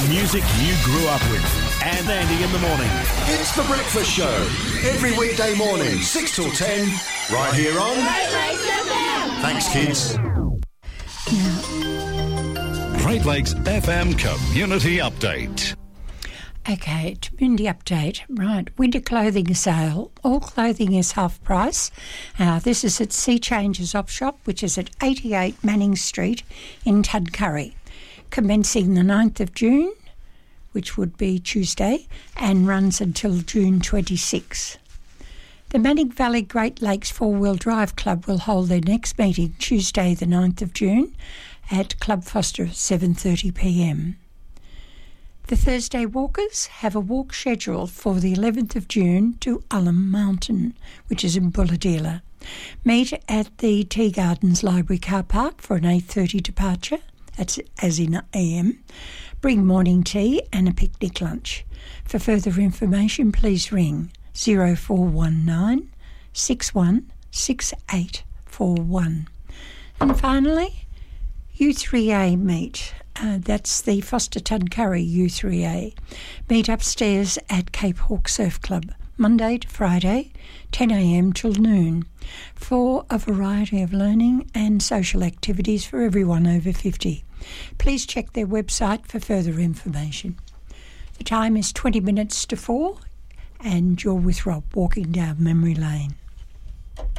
Music you grew up with. And Andy in the morning. It's The Breakfast Show. Every weekday morning, 6 till 10, right here on... Thanks, kids. Great Lakes FM Community Update. Okay, community update. Right, winter clothing sale. All clothing is half price. This is at Sea Changes Op Shop, which is at 88 Manning Street in Tuncurry, commencing the 9th of June, which would be Tuesday, and runs until June 26. The Manning Valley Great Lakes Four-Wheel Drive Club will hold their next meeting Tuesday the 9th of June at Club Foster at 7:30pm. The Thursday Walkers have a walk scheduled for the 11th of June to Ullum Mountain, which is in Bulahdelah. Meet at the Tea Gardens Library car park for an 8:30 departure, as in AM. Bring morning tea and a picnic lunch. For further information, please ring 0419 616841. And finally, U3A meet. That's the Foster Tuncurry U3A. Meet upstairs at Cape Hawk Surf Club, Monday to Friday, 10 a.m. till noon, for a variety of learning and social activities for everyone over 50. Please check their website for further information. The time is 20 minutes to 4, and you're with Rob walking down memory lane.